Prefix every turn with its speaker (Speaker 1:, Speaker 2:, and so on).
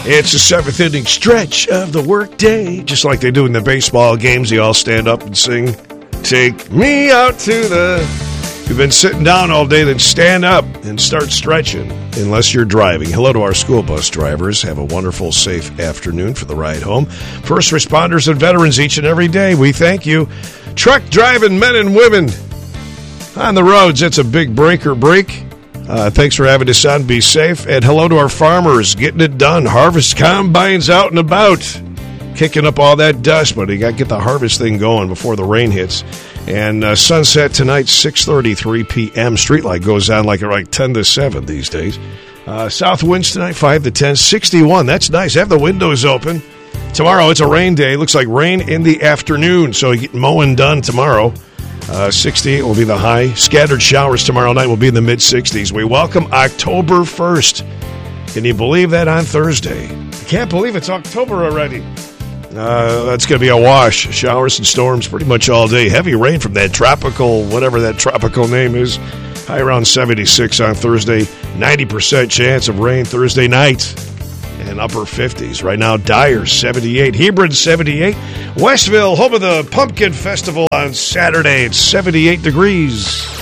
Speaker 1: It's the seventh inning stretch of the workday. Just like they do in the baseball games, they all stand up and sing, "Take me out to the..." If you've been sitting down all day, then stand up and start stretching, unless you're driving. Hello to our school bus drivers. Have a wonderful, safe afternoon for the ride home. First responders and veterans each and every day, we thank you. Truck driving men and women on the roads, it's a big breaker break. Thanks for having us on. Be safe. And hello to our farmers getting it done. Harvest combines out and about, kicking up all that dust, but you got to get the harvest thing going before the rain hits. And sunset tonight, 6:33 p.m. Streetlight goes on like 10 to 7 these days. South winds tonight, 5 to 10, 61. That's nice. Have the windows open. Tomorrow, it's a rain day. Looks like rain in the afternoon, so you get mowing done tomorrow. 68 will be the high. Scattered showers tomorrow night will be in the mid-60s. We welcome October 1st. Can you believe that on Thursday? I can't believe it's October already. That's going to be a wash. Showers and storms pretty much all day. Heavy rain from that tropical, whatever that tropical name is. High around 76 on Thursday. 90% chance of rain Thursday night. And upper 50s. Right now, Dyer, 78. Hebron, 78. Westville, home of the Pumpkin Festival on Saturday. It's 78 degrees.